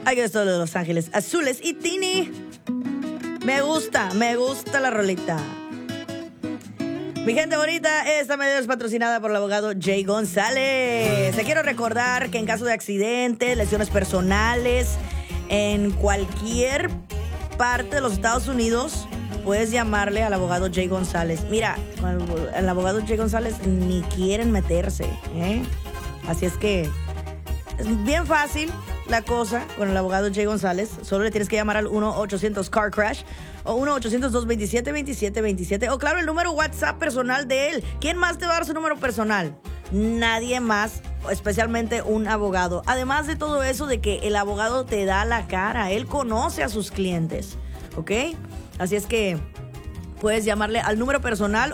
Aquí estoy de Los Ángeles Azules y Tini. Me gusta la rolita. Mi gente bonita, esta medida es patrocinada por el abogado Jay González. Te quiero recordar que en caso de accidentes, lesiones personales, en cualquier parte de los Estados Unidos, puedes llamarle al abogado Jay González. Mira, con el abogado Jay González ni quieren meterse, ¿eh? Así es que es bien fácil la cosa con el abogado Jay González. Solo le tienes que llamar al 1-800-CAR-CRASH o 1-800-227-2727. O claro, el número WhatsApp personal de él. ¿Quién más te va a dar su número personal? Nadie más, especialmente un abogado. Además de todo eso de que el abogado te da la cara. Él conoce a sus clientes, ¿ok? Así es que puedes llamarle al número personal